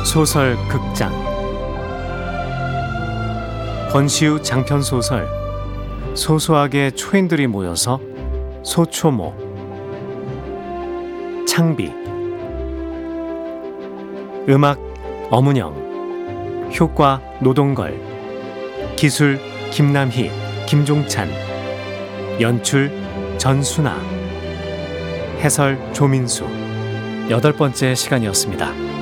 소설 극장 권시우 장편 소설 소소하게 초인들이 모여서 소초모 창비 음악 엄은영 효과 노동걸 기술 김남희 김종찬 연출 전순아 해설 조민수 8번째 시간이었습니다.